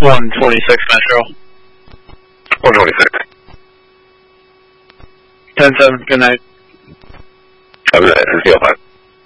126 Metro. 126. 10-7, good night. Have a good night. See you, fine.